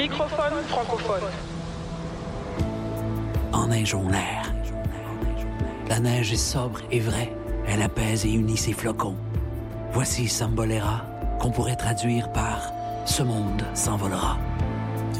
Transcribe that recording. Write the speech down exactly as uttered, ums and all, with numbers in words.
microphone francophone. Enneigeons l'air. La neige est sobre et vraie. Elle apaise et unit ses flocons. Voici Sambolera, qu'on pourrait traduire par « Ce monde s'envolera ».